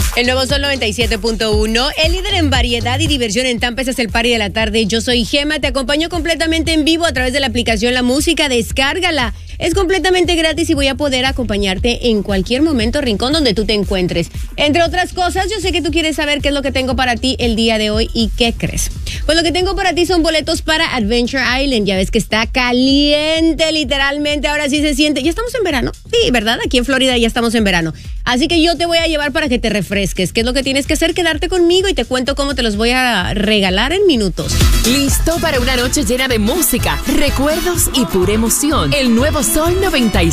El nuevo Sol 97.1, el líder en variedad y diversión en Tampa. Este es el party de la tarde. Yo soy Gema, te acompaño completamente en vivo a través de la aplicación La Música. Descárgala, es completamente gratis y voy a poder acompañarte en cualquier momento, rincón donde tú te encuentres. Entre otras cosas, yo sé que tú quieres saber qué es lo que tengo para ti el día de hoy y qué crees. Pues lo que tengo para ti son boletos para Adventure Island. Ya ves que está caliente, literalmente. Ahora sí se siente. ¿Ya estamos en verano? Sí, ¿verdad? Aquí en Florida ya estamos en verano. Así que yo te voy a llevar para que te refresques. ¿Qué es lo que tienes que hacer? Quedarte conmigo y te cuento cómo te los voy a regalar en minutos. ¿Listo para una noche llena de música, recuerdos y pura emoción? El nuevo Sol 97.1.